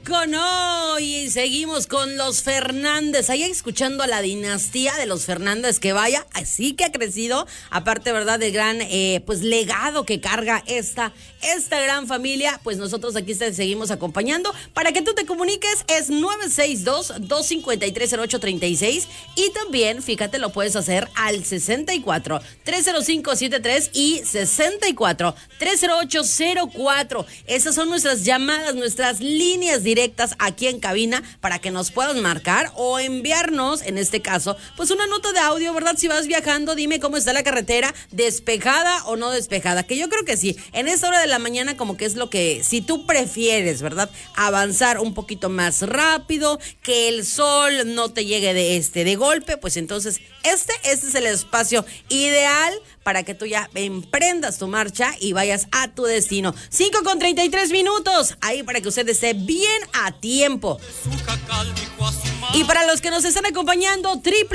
poco no? Y seguimos con los Fernández, ahí escuchando a la dinastía de los Fernández, que vaya, así que ha crecido, aparte, ¿verdad?, del gran, pues, legado que carga esta gran familia. Pues nosotros aquí te seguimos acompañando. Para que tú te comuniques es 962-253-0836 y también, fíjate, lo puedes hacer al 64-305-73 y 64-308-04. Esas son nuestras llamadas, nuestras líneas directas aquí en cabina para que nos puedas marcar o enviarnos, en este caso, pues una nota de audio, ¿verdad? Si vas viajando, dime cómo está la carretera, despejada o no despejada, que yo creo que sí. En esta hora de la mañana como que es lo que, si tú prefieres, ¿verdad?, avanzar un poquito más rápido, que el sol no te llegue de golpe, pues entonces este es el espacio ideal para que tú ya emprendas tu marcha y vayas a tu destino. 5:33, ahí para que usted esté bien a tiempo. Y para los que nos están acompañando,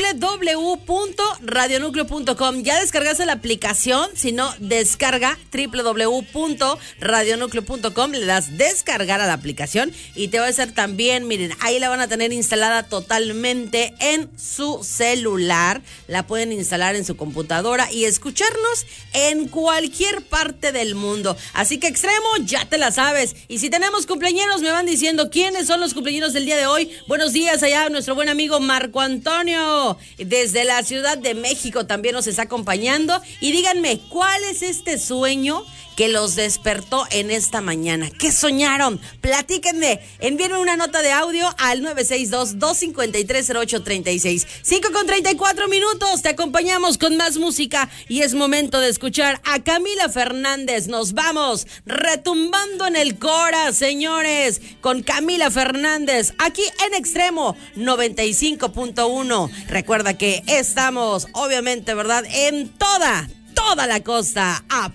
www.radionucleo.com. Ya descargaste la aplicación, si no, descarga www.radionucleo.com, le das descargar a la aplicación y te va a hacer también, miren, ahí la van a tener instalada totalmente en su celular, la pueden instalar en su computadora y escucharnos en cualquier parte del mundo. Así que, Extremo, ya te la sabes. Y si tenemos cumpleaños, me van diciendo quiénes son los cumpleaños del día de hoy. Buenos días allá, nuestro buen amigo Marco Antonio, desde la Ciudad de México, también nos está acompañando. Y díganme, ¿cuál es este sueño que los despertó en esta mañana? ¿Qué soñaron? Platíquenme, envíenme una nota de audio al 962-253-0836. 5:34, te acompañamos con más música y es momento de escuchar a Camila Fernández. Nos vamos retumbando en el Cora, señores, con Camila Fernández, aquí en Extremo 95.1. Recuerda que estamos, obviamente, ¿verdad?, en toda la costa.